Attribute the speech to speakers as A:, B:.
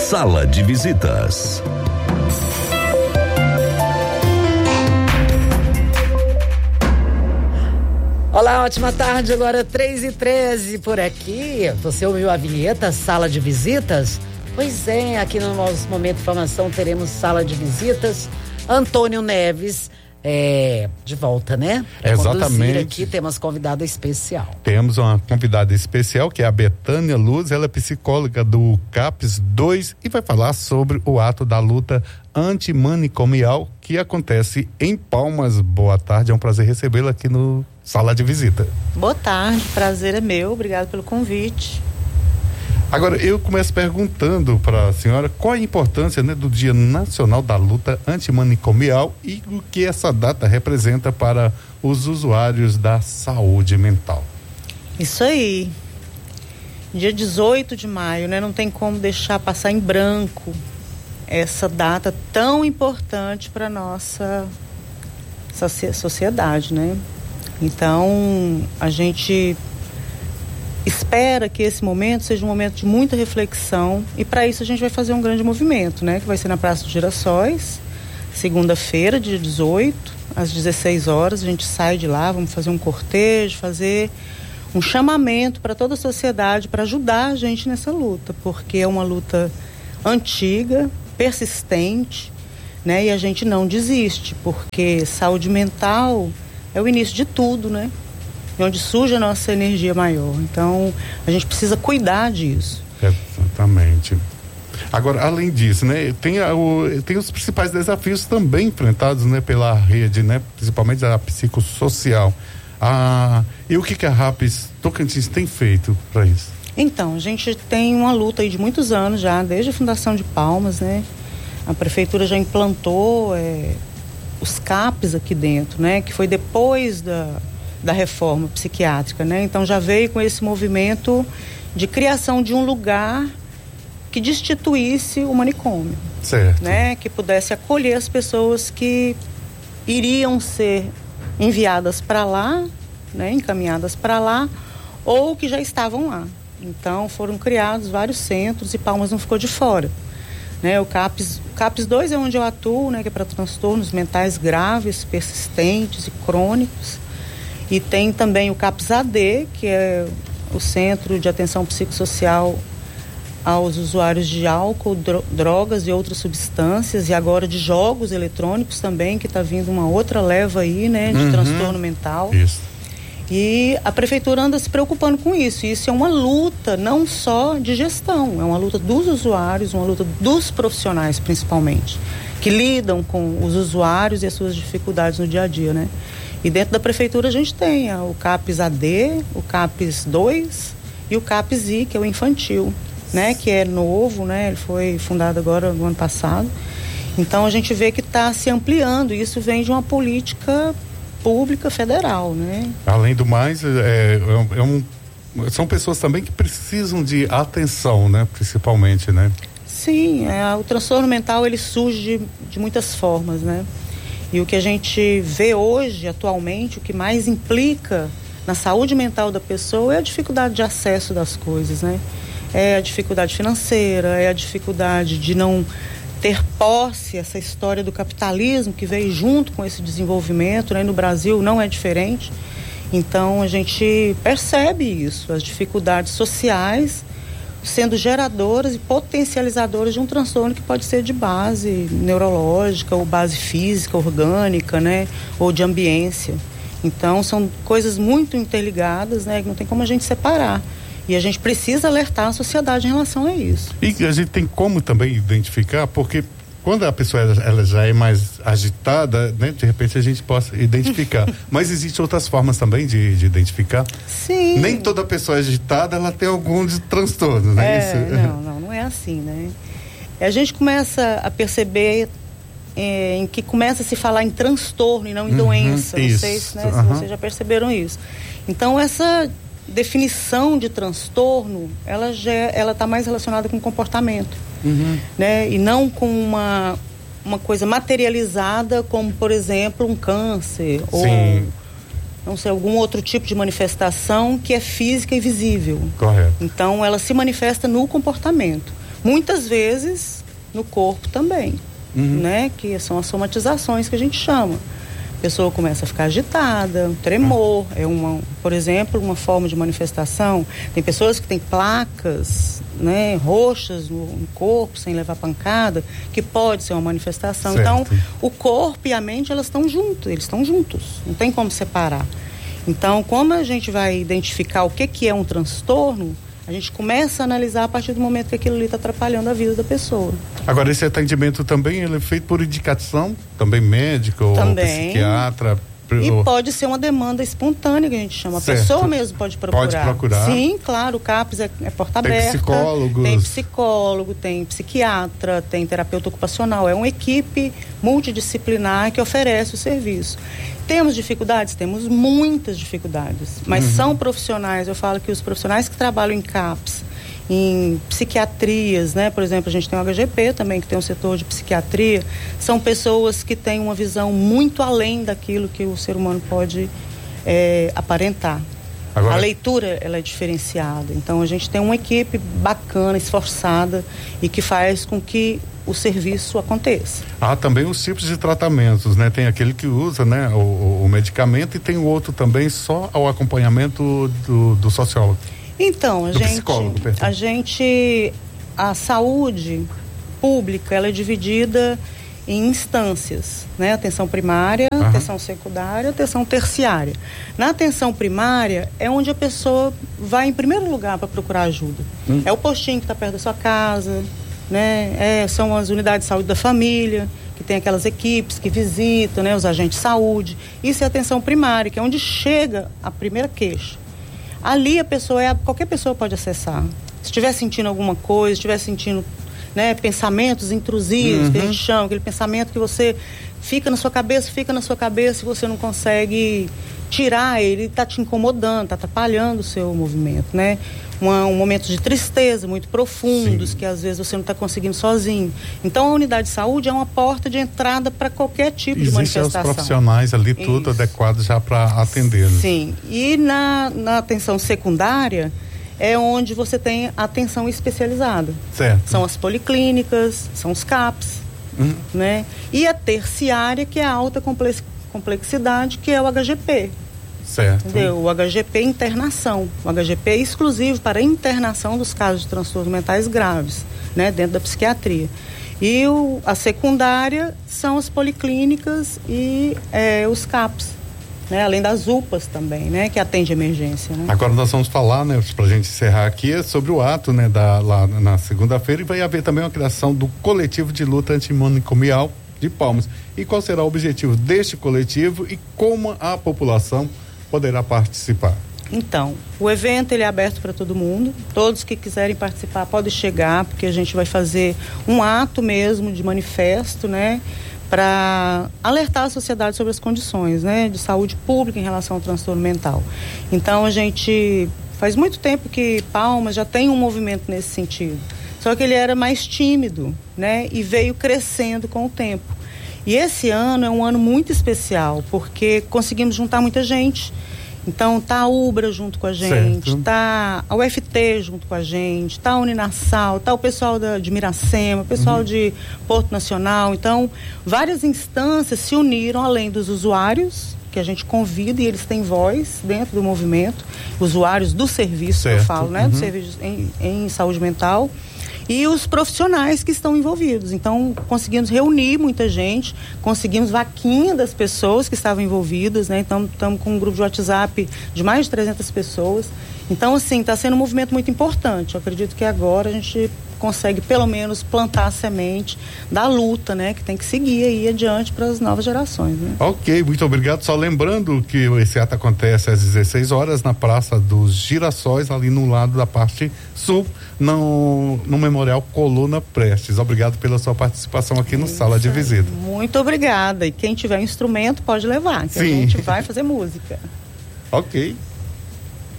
A: Sala de Visitas.
B: Olá, ótima tarde, agora 3h13 por aqui. Você ouviu a vinheta Sala de Visitas? Pois é, aqui no nosso Momento de Informação teremos Sala de Visitas. Antônio Neves de volta, né?
C: Exatamente.
B: Aqui temos convidada especial.
C: Temos uma convidada especial que é a Betânia Luz, ela é psicóloga do CAPS 2 e vai falar sobre o ato da luta antimanicomial que acontece em Palmas. Boa tarde, é um prazer recebê-la aqui no Sala de Visita.
D: Boa tarde, prazer é meu, obrigado pelo convite.
C: Agora, eu começo perguntando para a senhora qual a importância, né, do Dia Nacional da Luta Antimanicomial e o que essa data representa para os usuários da saúde mental.
D: Isso aí, dia 18 de maio, né, não tem como deixar passar em branco essa data tão importante para nossa sociedade, né? Então, a gente espera que esse momento seja um momento de muita reflexão e para isso a gente vai fazer um grande movimento, né? Que vai ser na Praça dos Girassóis, segunda-feira, dia 18, às 16 horas, a gente sai de lá, vamos fazer um cortejo, fazer um chamamento para toda a sociedade para ajudar a gente nessa luta, porque é uma luta antiga, persistente, né? E a gente não desiste, porque saúde mental é o início de tudo, né? E onde surge a nossa energia maior. Então, a gente precisa cuidar disso.
C: Exatamente. Agora, além disso, né, tem os principais desafios também enfrentados, né, pela rede, né, principalmente a psicossocial. E o que a RAPS Tocantins tem feito para isso?
D: Então, a gente tem uma luta aí de muitos anos já, desde a fundação de Palmas, né? A prefeitura já implantou os CAPs aqui dentro, né? Que foi depois da reforma psiquiátrica, né? Então já veio com esse movimento de criação de um lugar que destituísse o manicômio.
C: Certo.
D: Né? Que pudesse acolher as pessoas que iriam ser enviadas para lá, né? Encaminhadas para lá, ou que já estavam lá. Então foram criados vários centros e Palmas não ficou de fora. Né? O CAPS 2 é onde eu atuo, né? Que é para transtornos mentais graves, persistentes e crônicos. E tem também o CAPS AD, que é o Centro de Atenção Psicossocial aos usuários de álcool, drogas e outras substâncias, e agora de jogos eletrônicos também, que está vindo uma outra leva aí, né, de transtorno mental.
C: Isso.
D: E a prefeitura anda se preocupando com isso. E isso é uma luta não só de gestão, é uma luta dos usuários, uma luta dos profissionais principalmente, que lidam com os usuários e as suas dificuldades no dia a dia, né? E dentro da prefeitura a gente tem o CAPS AD, o CAPS 2 e o CAPS I, que é o infantil, né? Que é novo, né? Ele foi fundado agora no ano passado. Então a gente vê que está se ampliando, e isso vem de uma política pública federal, né?
C: Além do mais, são pessoas também que precisam de atenção, né? Principalmente, né?
D: Sim, o transtorno mental ele surge de muitas formas, né? E o que a gente vê hoje, atualmente, o que mais implica na saúde mental da pessoa é a dificuldade de acesso das coisas, né? É a dificuldade financeira, é a dificuldade de não ter posse, essa história do capitalismo que veio junto com esse desenvolvimento, né? No Brasil não é diferente. Então a gente percebe isso, as dificuldades sociais sendo geradoras e potencializadoras de um transtorno que pode ser de base neurológica ou base física, orgânica, né? Ou de ambiência. Então são coisas muito interligadas, né? Que não tem como a gente separar. E a gente precisa alertar a sociedade em relação a isso.
C: E a gente tem como também identificar, porque quando a pessoa ela já é mais agitada, né? De repente a gente possa identificar. Mas existem outras formas também de identificar?
D: Sim.
C: Nem toda pessoa agitada, ela tem algum transtorno, né?
D: Não é assim, né? A gente começa a perceber em que começa a se falar em transtorno e não em doença. Não sei se vocês já perceberam isso. Então essa definição de transtorno, ela está mais relacionada com comportamento, né? E não com uma coisa materializada, como por exemplo um câncer. Sim. Ou não sei, algum outro tipo de manifestação que é física e visível.
C: Correto.
D: Então ela se manifesta no comportamento. Muitas vezes no corpo também, né? Que são as somatizações que a gente chama. A pessoa começa a ficar agitada, tremor, por exemplo, uma forma de manifestação. Tem pessoas que têm placas, né, roxas no corpo, sem levar pancada, que pode ser uma manifestação.
C: Certo.
D: Então, o corpo e a mente, eles estão juntos, não tem como separar. Então, como a gente vai identificar o que é um transtorno, a gente começa a analisar a partir do momento que aquilo ali está atrapalhando a vida da pessoa.
C: Agora, esse atendimento também ele é feito por indicação? Também médico
D: também,
C: ou psiquiatra?
D: E pode ser uma demanda espontânea, que a gente chama.
C: Certo.
D: A pessoa mesmo pode procurar.
C: Pode procurar.
D: Sim, claro, o CAPS é porta aberta.
C: Tem
D: psicólogo, tem psiquiatra, tem terapeuta ocupacional. É uma equipe multidisciplinar que oferece o serviço. Temos dificuldades? Temos muitas dificuldades, mas são profissionais. Eu falo que os profissionais que trabalham em CAPS, em psiquiatrias, né? Por exemplo, a gente tem o HGP também, que tem um setor de psiquiatria, são pessoas que têm uma visão muito além daquilo que o ser humano pode aparentar. Agora, a leitura, ela é diferenciada. Então, a gente tem uma equipe bacana, esforçada e que faz com que o serviço aconteça.
C: Há também os tipos de tratamentos, né? Tem aquele que usa, né, o medicamento, e tem o outro também só ao acompanhamento do sociólogo.
D: Então, a saúde pública, ela é dividida em instâncias, né? Atenção primária, atenção secundária, atenção terciária. Na atenção primária é onde a pessoa vai em primeiro lugar para procurar ajuda. É o postinho que está perto da sua casa, né? São as unidades de saúde da família, que tem aquelas equipes que visitam, né? Os agentes de saúde. Isso é atenção primária, que é onde chega a primeira queixa. Ali qualquer pessoa pode acessar. Se estiver sentindo alguma coisa, estiver sentindo, né, pensamentos intrusivos, que a gente chama, aquele pensamento que você fica na sua cabeça e você não consegue tirar ele, está te incomodando, está atrapalhando o seu movimento, né? Um momento de tristeza muito profundos, que às vezes você não está conseguindo sozinho. Então a unidade de saúde é uma porta de entrada para qualquer tipo de manifestação.
C: Existem os profissionais ali, tudo adequado já para atender.
D: Sim, e na atenção secundária é onde você tem atenção especializada.
C: Certo.
D: São as policlínicas, são os CAPS, né? E a terciária, que é a alta complexidade, que é o HGP.
C: Certo.
D: Entendeu? O HGP internação. O HGP é exclusivo para internação dos casos de transtornos mentais graves, né? Dentro da psiquiatria. E a secundária são as policlínicas e os CAPS, né? Além das UPAs também, né? Que atende emergência, né? Agora
C: nós vamos falar, né? Pra gente encerrar aqui, sobre o ato, né? Lá na segunda-feira, e vai haver também uma criação do coletivo de luta antimanicomial de Palmas. E qual será o objetivo deste coletivo e como a população poderá participar?
D: Então, o evento ele é aberto para todo mundo. Todos que quiserem participar podem chegar, porque a gente vai fazer um ato mesmo de manifesto, né? Para alertar a sociedade sobre as condições, né, de saúde pública em relação ao transtorno mental. Então, a gente faz muito tempo que Palmas já tem um movimento nesse sentido. Só que ele era mais tímido, né, e veio crescendo com o tempo. E esse ano é um ano muito especial, porque conseguimos juntar muita gente. Então tá a UBRA junto com a gente, certo. Tá a UFT junto com a gente, tá a Uninasal, tá o pessoal de Miracema, o pessoal de Porto Nacional. Então, várias instâncias se uniram, além dos usuários, que a gente convida e eles têm voz dentro do movimento, usuários do serviço, certo. Que eu falo, né? Do serviço em saúde mental. E os profissionais que estão envolvidos. Então, conseguimos reunir muita gente, conseguimos vaquinha das pessoas que estavam envolvidas, né? Então, estamos com um grupo de WhatsApp de mais de 300 pessoas. Então, assim, está sendo um movimento muito importante. Eu acredito que agora a gente consegue, pelo menos, plantar a semente da luta, né? Que tem que seguir aí adiante para as novas gerações, né?
C: Ok, muito obrigado. Só lembrando que esse ato acontece às 16 horas na Praça dos Girassóis, ali no lado da parte sul, no Memorial Coluna Prestes. Obrigado pela sua participação aqui no Sala de Visita.
D: Muito obrigada. E quem tiver instrumento pode levar, que a gente vai fazer música.
C: Ok.